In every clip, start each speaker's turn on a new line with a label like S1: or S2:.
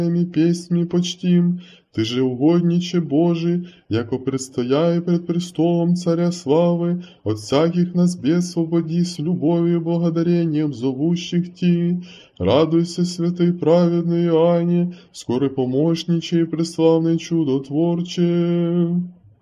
S1: песнями почтим. Ты же, угодниче Божий, яко предстояй пред престолом Царя славы, от всяких нас бед свободи с любовью и благодарением зовущих Ти. Радуйся, святый праведный Иоанне, скорый помощниче и преславный чудотворче.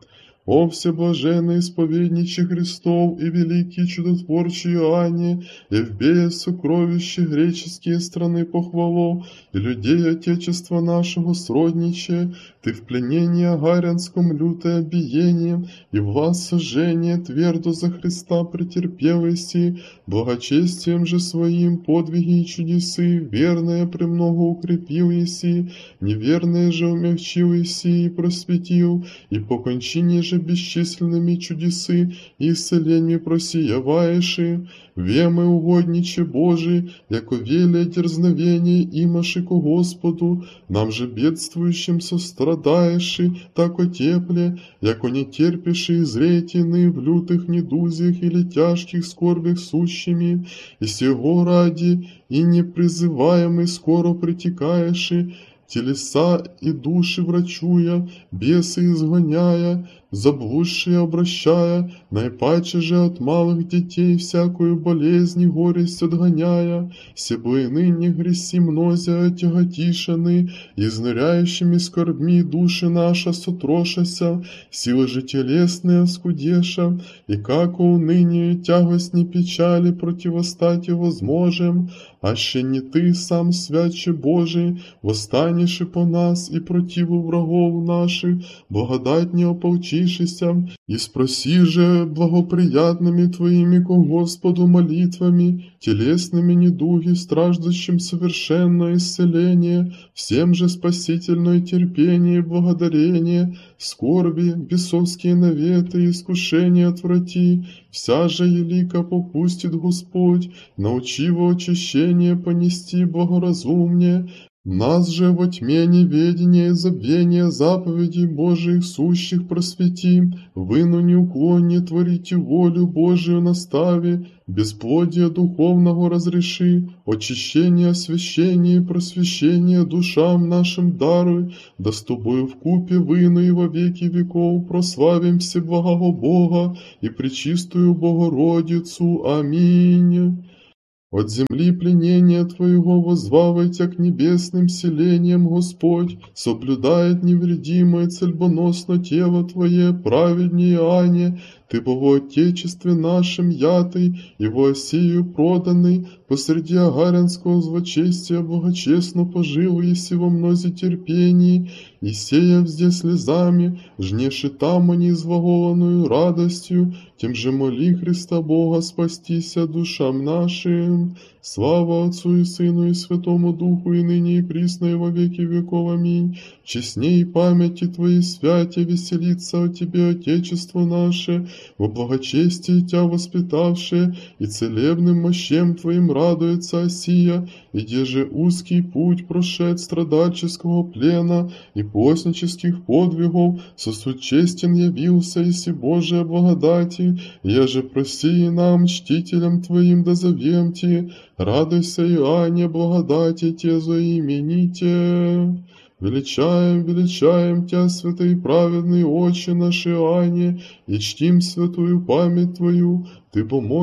S1: О всеблаженный исповедниче Христов и великий чудотворчий Иоанне, Евбея сокровища греческие страны похвало, и людей Отечества нашего сродниче, ты в пленении агарянском лютое биение, и власть сожжения твердо за Христа претерпел еси, благочестием же своим подвиги и чудесы, верное премного укрепил еси, неверное же умягчил еси и просветил, и по кончине же бесчисленными чудесы и исцелениями просияваеши, вемы угодниче Божий, яко велие дерзновение имаши ко Господу, нам же бедствующим сострадаеши, тако тепле, яко не терпиши изретины в лютых недузях или тяжких скорбях сущими, и сего ради и непризываемый скоро притекаеши, телеса и души врачуя, бесы изгоняя, заблудшие обращая, наипаче же от малых детей всякую болезнь и горесть отгоняя, себо и ныне греси мнозя отяготишены, изныряющими скорбми души наша сотрошася, силы же телесные оскудеша, и как уныние тягостни печали противостать возможем, аще не ты сам, святче Божий, восстанешь и по нас и противу врагов наших, благодать не ополчишися, и спроси же благоприятными твоими ко Господу молитвами, телесными недуги, страждущим совершенное исцеление, всем же спасительное терпение и благодарение, скорби, бесовские наветы и искушения отврати, вся же елика попустит Господь, научи его очищение понести благоразумнее, нас же во тьме неведения и забвения заповедей Божиих сущих просвети, выну неуклонне творите волю Божию настави, бесплодие духовного разреши, очищение, освящение и просвещение душам нашим даруй, да с тобою вкупе выну и во веки веков прославим всеблагого Бога и пречистую Богородицу. Аминь. От земли пленения Твоего возвал Тя к небесным селениям, Господь, соблюдает невредимое цельбоносно тело Твое, праведнее Иоанне, Ты по во Отечестве нашем ятый, и во Осию проданный, посреди агарянского злочестия благочестно пожил еси во мнозе терпении, и сеяв здесь слезами, жнеши там они излагованную радостью, тем же моли Христа Бога спастися душам нашим. Слава Отцу и Сыну и Святому Духу, и ныне и присно и во веки веков. Аминь. Честней памяти Твоей святя веселится о Тебе Отечество наше, во благочестии Тя воспитавшее, и целебным мощем Твоим радуется Осия, и где же узкий путь прошед страдальческого плена и постнических подвигов, сосуд честен явился, еси Божия благодати, я же проси и нам, чтителям Твоим, да завемте, радуйся, Иоанне, благодати Те заимените. Величаем, величаем Тя, святый праведный Отче наш Иоанне, и чтим святую память Твою, Ты поможешь